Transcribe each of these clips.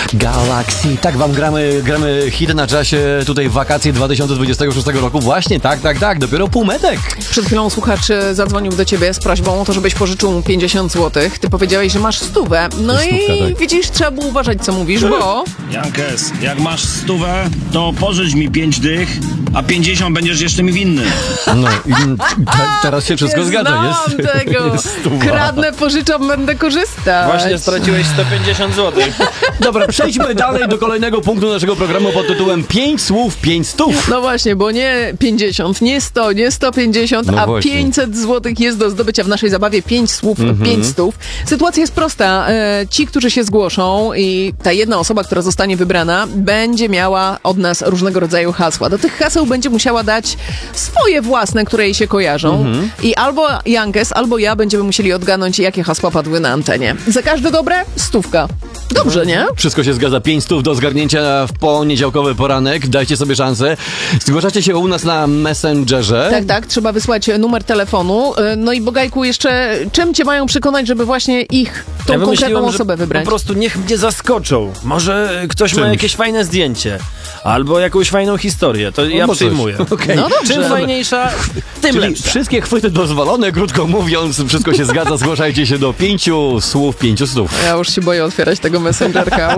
Galaxy. Tak wam gramy hit na czasie tutaj wakacje 2026 roku. Właśnie, tak. Dopiero półmetek. Przed chwilą słuchacz zadzwonił do ciebie z prośbą o to, żebyś pożyczył mu 50 zł. Ty powiedziałeś, że masz 100. No Stówka, i tak. widzisz, trzeba było uważać, co mówisz, bo... Jankes, jak masz 100, to pożycz mi 5 dych, a 50 będziesz jeszcze mi winny. No i teraz się wszystko zgadza. Znam tego. Jest stuwa. Kradnę, pożyczam, będę korzystać. Właśnie straciłeś 150 zł. Dobra, przejdźmy dalej do kolejnego punktu naszego programu pod tytułem 5 słów, 5 stów. No właśnie, bo nie 50, nie 100, nie 150, No a właśnie. 500 zł jest do zdobycia w naszej zabawie. 5 słów, 5 stów. Sytuacja jest prosta. Ci, którzy się zgłoszą i ta jedna osoba, która zostanie wybrana, będzie miała od nas różnego rodzaju hasła. Do tych haseł będzie musiała dać swoje własne, które jej się kojarzą. I albo Jankes, albo ja będziemy musieli odgadnąć, jakie hasła padły na antenie. Za każde dobre 100. Dobrze, nie? Wszystko się zgadza. 5 stów do zgarnięcia w poniedziałkowy poranek. Dajcie sobie szansę. Zgłaszacie się u nas na Messengerze. Tak, trzeba wysłać numer telefonu. No i Bogajku, jeszcze czym cię mają przekonać, żeby właśnie ich, tą konkretną osobę wybrać? Po prostu niech mnie zaskoczą. Może ktoś ma Czymś. jakieś fajne zdjęcie. Albo jakąś fajną historię. To ja Albo coś. przyjmuję. Okej. No dobrze. Czym fajniejsza, tym Czyli lepsza. wszystkie chwyty dozwolone, krótko mówiąc, wszystko się zgadza. Zgłaszajcie się do 5 słów, 5 stów. Ja już się boję otwierać tego Messengerka.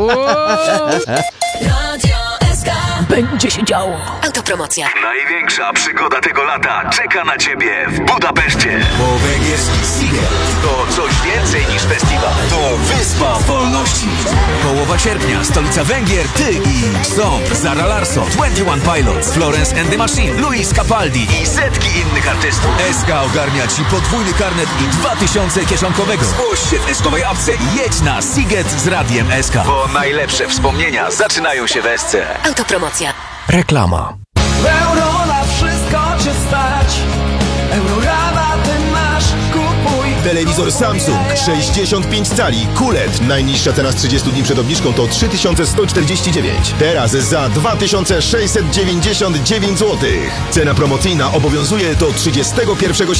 Będzie się działo. Autopromocja. Największa przygoda tego lata czeka na Ciebie w Budapeszcie. Bo węgierski Siget To coś więcej niż festiwal. to wyspa wolności. Połowa sierpnia, stolica Węgier, ty i Song, Zara Larsson, 21 Pilots, Florence and the Machine, Luis Capaldi I setki innych artystów. SK ogarnia ci podwójny karnet i 2000 kieszonkowego. Zgłoś się w SK-owej apce i jedź na Siget z Radiem SK. Bo najlepsze wspomnienia zaczynają się w SC. Autopromocja. Reklama. Euro na wszystko cię stać. Eurorabaty masz, kupuj. Telewizor Samsung 65 cali QLED. Najniższa cena z 30 dni przed obniżką to 3149. Teraz za 2699 zł. Cena promocyjna obowiązuje do 31 sierpnia.